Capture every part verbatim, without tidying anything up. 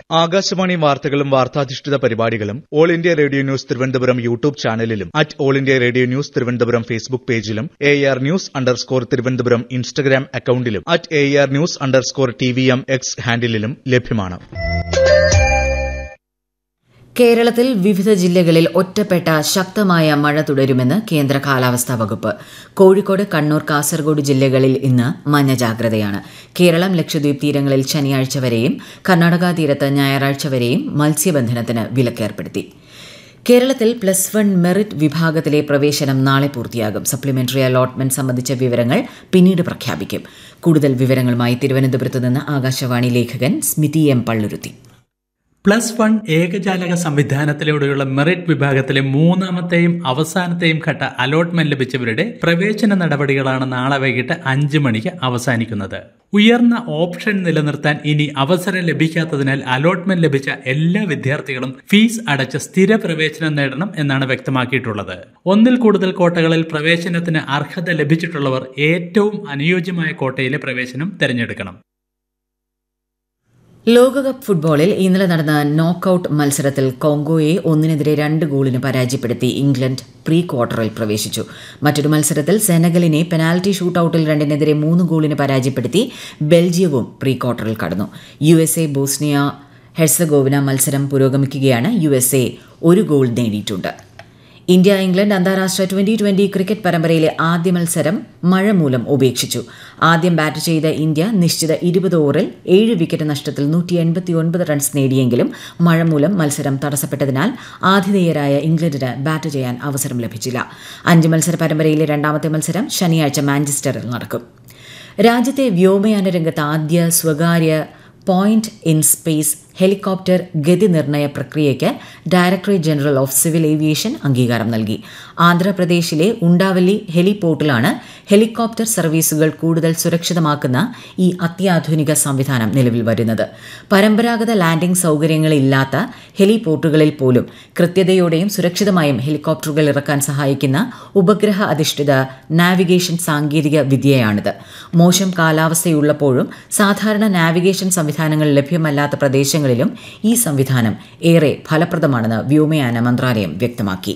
ആകാശവാണി വാർത്തകളും വാർത്താധിഷ്ഠിത പരിപാടികളും all India radio news Thiruvananthapuram YouTube ചാനലിലും at all India radio news Thiruvananthapuram Facebook പേജിലും A R news underscore Thiruvananthapuram Instagram അക്കൌണ്ടിലും at A R news underscore T V M X ഹാൻഡിലും ലഭ്യമാണ്. കേരളത്തിൽ വിവിധ ജില്ലകളിൽ ഒറ്റപ്പെട്ട ശക്തമായ മഴ തുടരുമെന്ന് കേന്ദ്ര കാലാവസ്ഥാ വകുപ്പ്. കോഴിക്കോട്, കണ്ണൂർ, കാസർഗോഡ് ജില്ലകളിൽ ഇന്ന് മഞ്ഞ ജാഗ്രതയാണ്. കേരളം, ലക്ഷദ്വീപ് തീരങ്ങളിൽ ശനിയാഴ്ച വരെയും കർണാടക തീരത്ത് ഞായറാഴ്ച വരെയും മത്സ്യബന്ധനത്തിന് വിലക്കേർപ്പെടുത്തി. കേരളത്തിൽ പ്ലസ് വൺ മെറിറ്റ് വിഭാഗത്തിലെ പ്രവേശനം നാളെ പൂർത്തിയാകും. സപ്ലിമെന്ററി അലോട്ട്മെന്റ് സംബന്ധിച്ച വിവരങ്ങൾ പിന്നീട് പ്രഖ്യാപിക്കും. കൂടുതൽ വിവരങ്ങളുമായി തിരുവനന്തപുരത്ത് നിന്ന് ആകാശവാണി ലേഖകൻ സ്മിതി എം പള്ളുരുത്തി. പ്ലസ് വൺ ഏകജാലക സംവിധാനത്തിലൂടെയുള്ള മെറിറ്റ് വിഭാഗത്തിലെ മൂന്നാമത്തെയും അവസാനത്തെയും ഘട്ട അലോട്ട്മെന്റ് ലഭിച്ചവരുടെ പ്രവേശന നടപടികളാണ് നാളെ വൈകിട്ട് അഞ്ച് മണിക്ക് അവസാനിക്കുന്നത്. ഉയർന്ന ഓപ്ഷൻ നിലനിർത്താൻ ഇനി അവസരം ലഭിക്കാത്തതിനാൽ അലോട്ട്മെന്റ് ലഭിച്ച എല്ലാ വിദ്യാർത്ഥികളും ഫീസ് അടച്ച് സ്ഥിര പ്രവേശനം നേടണം എന്നാണ് വ്യക്തമാക്കിയിട്ടുള്ളത്. ഒന്നിൽ കൂടുതൽ കോട്ടകളിൽ പ്രവേശനത്തിന് അർഹത ലഭിച്ചിട്ടുള്ളവർ ഏറ്റവും അനുയോജ്യമായ കോട്ടയിലെ പ്രവേശനം തിരഞ്ഞെടുക്കണം. ലോകകപ്പ് ഫുട്ബോളിൽ ഇന്നലെ നടന്ന നോക്കൌട്ട് മത്സരത്തിൽ കോങ്കോയെ ഒന്നിനെതിരെ രണ്ട് ഗോളിന് പരാജയപ്പെടുത്തി ഇംഗ്ലണ്ട് പ്രീ ക്വാർട്ടറിൽ പ്രവേശിച്ചു. മറ്റൊരു മത്സരത്തിൽ സെനഗലിനെ പെനാൽറ്റി ഷൂട്ടൌട്ടിൽ രണ്ടിനെതിരെ മൂന്ന് ഗോളിന് പരാജയപ്പെടുത്തി ബെൽജിയവും പ്രീ ക്വാർട്ടറിൽ കടന്നു. U S A Bosnia Herzegovina മത്സരം പുരോഗമിക്കുകയാണ്. യു എസ് എ ഒരു ഗോൾ നേടിയിട്ടുണ്ട്. ഇന്ത്യ ഇംഗ്ലണ്ട് അന്താരാഷ്ട്ര ട്വന്റി ട്വന്റി ക്രിക്കറ്റ് പരമ്പരയിലെ ആദ്യ മത്സരം മഴ മൂലം ഉപേക്ഷിച്ചു. ആദ്യം ബാറ്റ് ചെയ്ത ഇന്ത്യ നിശ്ചിത ഇരുപത് ഓവറിൽ ഏഴ് വിക്കറ്റ് നഷ്ടത്തിൽ നൂറ്റി എൺപത്തി ഒൻപത് റൺസ് നേടിയെങ്കിലും മഴ മൂലം മത്സരം തടസ്സപ്പെട്ടതിനാൽ ആതിഥേയരായ ഇംഗ്ലണ്ടിന് ബാറ്റ് ചെയ്യാൻ അവസരം ലഭിച്ചില്ല. അഞ്ച് മത്സര പരമ്പരയിലെ രണ്ടാമത്തെ മത്സരം ശനിയാഴ്ച മാഞ്ചസ്റ്ററിൽ നടക്കും. രാജ്യത്തെ വ്യോമയാന രംഗത്ത് ആദ്യ സ്വകാര്യ പോയിന്റ് ഇൻ സ്പേസ് ഹെലികോപ്റ്റർ ഗതി നിർണയ പ്രക്രിയയ്ക്ക് directorate general of civil aviation അംഗീകാരം നൽകി. ആന്ധ്രാപ്രദേശിലെ ഉണ്ടാവല്ലി ഹെലിപോർട്ടിലാണ് ഹെലികോപ്റ്റർ സർവീസുകൾ കൂടുതൽ സുരക്ഷിതമാക്കുന്ന ഈ അത്യാധുനിക സംവിധാനം നിലവിൽ വരുന്നത്. പരമ്പരാഗത ലാൻഡിംഗ് സൗകര്യങ്ങളില്ലാത്ത ഹെലിപോർട്ടുകളിൽ പോലും കൃത്യതയോടെയും സുരക്ഷിതമായും ഹെലികോപ്റ്ററുകൾ ഇറക്കാൻ സഹായിക്കുന്ന ഉപഗ്രഹ അധിഷ്ഠിത നാവിഗേഷൻ സാങ്കേതിക വിദ്യയാണിത്. മോശം കാലാവസ്ഥയുള്ളപ്പോഴും സാധാരണ നാവിഗേഷൻ സംവിധാനങ്ങൾ ലഭ്യമല്ലാത്ത പ്രദേശങ്ങൾ ിലും ഈ സംവിധാനം ഏറെ ഫലപ്രദമാണെന്ന് വ്യോമയാന മന്ത്രാലയം വ്യക്തമാക്കി.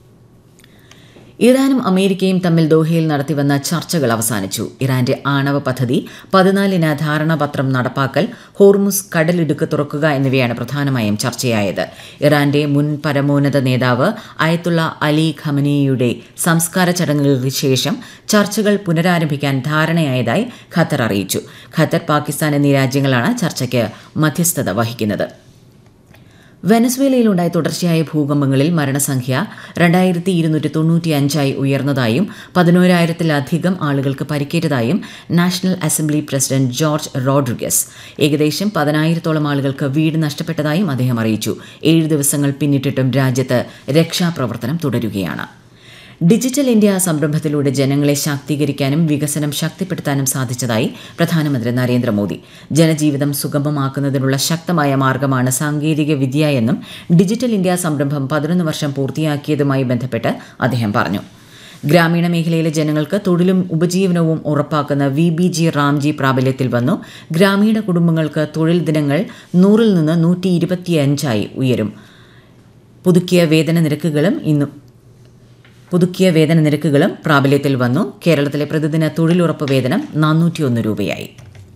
ഇറാനും അമേരിക്കയും തമ്മിൽ ദോഹയിൽ നടത്തിവന്ന ചർച്ചകൾ അവസാനിച്ചു. ഇറാന്റെ ആണവ പദ്ധതി, പതിനാലിന് ധാരണാപത്രം നടപ്പാക്കൽ, ഹോർമുസ് കടലിടുക്ക് തുറക്കുക എന്നിവയാണ് പ്രധാനമായും ചർച്ചയായത്. ഇറാന്റെ മുൻ പരമോന്നത നേതാവ് അയത്തുള്ള അലി ഖമനേയിയുടെ സംസ്കാര ചടങ്ങുകൾക്ക് ശേഷം ചർച്ചകൾ പുനരാരംഭിക്കാൻ ധാരണയായതായി ഖത്തർ അറിയിച്ചു. ഖത്തർ, പാകിസ്ഥാൻ എന്നീ രാജ്യങ്ങളാണ് ചർച്ചയ്ക്ക് മധ്യസ്ഥത വഹിക്കുന്നത്. വെനസ്വേലയിലുണ്ടായ തുടർച്ചയായ ഭൂകമ്പങ്ങളിൽ മരണസംഖ്യ രണ്ടായിരത്തി ഇരുന്നൂറ്റി തൊണ്ണൂറ്റി അഞ്ചായി ഉയർന്നതായും പതിനോരായിരത്തിലധികം ആളുകൾക്ക് പരിക്കേറ്റതായും national assembly president George Rodriguez. ഏകദേശം പതിനായിരത്തോളം ആളുകൾക്ക് വീട് നഷ്ടപ്പെട്ടതായും അദ്ദേഹം അറിയിച്ചു. ഏഴ് ദിവസങ്ങൾ പിന്നിട്ടിട്ടും രാജ്യത്ത് രക്ഷാപ്രവർത്തനം തുടരുകയാണ്. ഡിജിറ്റൽ ഇന്ത്യ സംരംഭത്തിലൂടെ ജനങ്ങളെ ശാക്തീകരിക്കാനും വികസനം ശക്തിപ്പെടുത്താനും സാധിച്ചതായി പ്രധാനമന്ത്രി നരേന്ദ്രമോദി. ജനജീവിതം സുഗമമാക്കുന്നതിനുള്ള ശക്തമായ മാർഗമാണ് സാങ്കേതിക വിദ്യ എന്നും ഡിജിറ്റൽ ഇന്ത്യ സംരംഭം പതിനൊന്ന് വർഷം പൂർത്തിയാക്കിയതുമായി ബന്ധപ്പെട്ട് അദ്ദേഹം പറഞ്ഞു. ഗ്രാമീണ മേഖലയിലെ ജനങ്ങൾക്ക് തൊഴിലും ഉപജീവനവും ഉറപ്പാക്കുന്ന വി ബി ജി റാംജി പ്രാബല്യത്തിൽ വന്നു. ഗ്രാമീണ കുടുംബങ്ങൾക്ക് തൊഴിൽ ദിനങ്ങൾ നൂറിൽ നിന്ന് നൂറ്റി ഇരുപത്തിയഞ്ചായി ഉയരും. പുതുക്കിയ വേതന നിരക്കുകളും ഇന്നും പുതുക്കിയ വേതന നിരക്കുകളും പ്രാബല്യത്തിൽ വന്നു. കേരളത്തിലെ പ്രതിദിന തൊഴിലുറപ്പ് വേതനം നാനൂറ്റിയൊന്ന് രൂപയായി.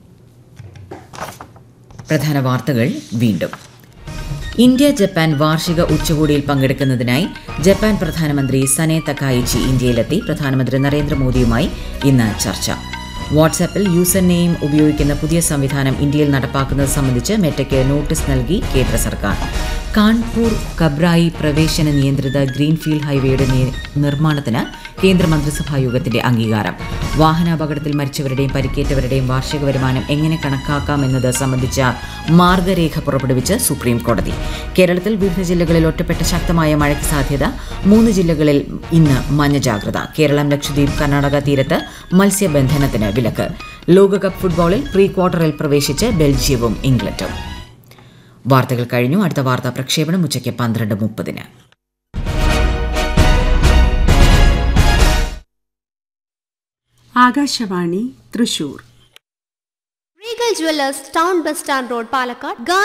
പ്രധാന വാർത്തകൾ വീണ്ടും. ഇന്ത്യ ജപ്പാൻ വാർഷിക ഉച്ചകോടിയിൽ പങ്കെടുക്കുന്നതിനായി ജപ്പാൻ പ്രധാനമന്ത്രി സനെ തകായിച്ചി ഇന്ത്യയിലെത്തി. പ്രധാനമന്ത്രി നരേന്ദ്രമോദിയുമായി ഇന്ന് ചർച്ച. വാട്സാപ്പിൽ യൂസർ നെയിം ഉപയോഗിക്കുന്ന പുതിയ സംവിധാനം ഇന്ത്യയിൽ നടപ്പാക്കുന്നത് സംബന്ധിച്ച് മെറ്റയ്ക്ക് നോട്ടീസ് നൽകി കേന്ദ്ര സർക്കാർ. കാൺപൂർ കബ്രായി പ്രവേശന നിയന്ത്രിത ഗ്രീൻഫീൽഡ് ഹൈവേയുടെ നിർമ്മാണത്തിന് കേന്ദ്രമന്ത്രിസഭാ യോഗത്തിന്റെ അംഗീകാരം. വാഹനാപകടത്തിൽ മരിച്ചവരുടെയും പരിക്കേറ്റവരുടെയും വാർഷിക വരുമാനം എങ്ങനെ കണക്കാക്കാമെന്നത് സംബന്ധിച്ച മാർഗരേഖ പുറപ്പെടുവിച്ച് സുപ്രീം കോടതി. കേരളത്തിൽ വിവിധ ജില്ലകളിൽ ഒറ്റപ്പെട്ട ശക്തമായ മഴയ്ക്ക് സാധ്യത. മൂന്ന് ജില്ലകളിൽ ഇന്ന് മഞ്ഞ ജാഗ്രത. കേരളം, ലക്ഷദ്വീപ്, കർണാടക തീരത്ത് മത്സ്യബന്ധനത്തിന് വിലക്ക്. ലോകകപ്പ് ഫുട്ബോളിൽ പ്രീ ക്വാർട്ടറിൽ പ്രവേശിച്ച് ബെൽജിയവും ഇംഗ്ലണ്ടും. വാർത്തകൾ കഴിഞ്ഞു. അടുത്ത വാർത്താ പ്രക്ഷേപണം ഉച്ചയ്ക്ക് പന്ത്രണ്ട് മുപ്പതിന്. Akashvani Thrissur. Regal jewellers, town bus stand road, Palakkad.